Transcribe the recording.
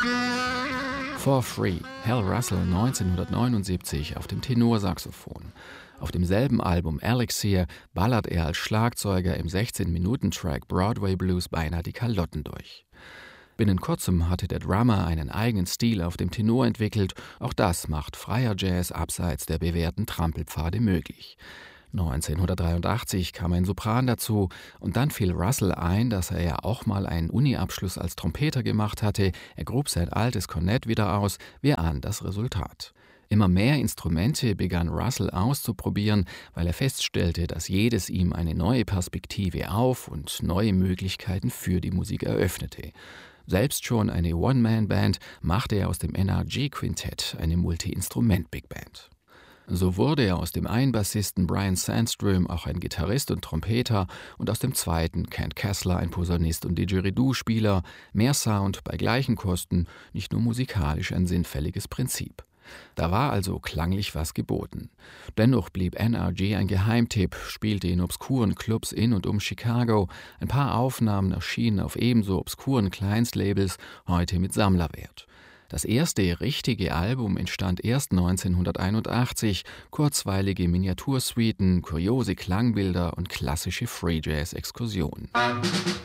For Free, Hal Russell 1979 auf dem Tenorsaxophon. Auf demselben Album Elixir ballert er als Schlagzeuger im 16-Minuten-Track Broadway Blues beinahe die Kalotten durch. Binnen kurzem hatte der Drummer einen eigenen Stil auf dem Tenor entwickelt, auch das macht freier Jazz abseits der bewährten Trampelpfade möglich. 1983 kam ein Sopran dazu und dann fiel Russell ein, dass er ja auch mal einen Uni-Abschluss als Trompeter gemacht hatte. Er grub sein altes Kornett wieder aus, wir ahnen das Resultat. Immer mehr Instrumente begann Russell auszuprobieren, weil er feststellte, dass jedes ihm eine neue Perspektive auf und neue Möglichkeiten für die Musik eröffnete. Selbst schon eine One-Man-Band machte er aus dem NRG-Quintett eine Multi-Instrument-Big-Band. So wurde er aus dem einen Bassisten Brian Sandstrom auch ein Gitarrist und Trompeter und aus dem zweiten Kent Kessler ein Posaunist und Didgeridoo-Spieler. Mehr Sound bei gleichen Kosten, nicht nur musikalisch ein sinnfälliges Prinzip. Da war also klanglich was geboten. Dennoch blieb NRG ein Geheimtipp, spielte in obskuren Clubs in und um Chicago. Ein paar Aufnahmen erschienen auf ebenso obskuren Kleinstlabels, heute mit Sammlerwert. Das erste richtige Album entstand erst 1981, kurzweilige Miniatursuiten, kuriose Klangbilder und klassische Free-Jazz-Exkursionen.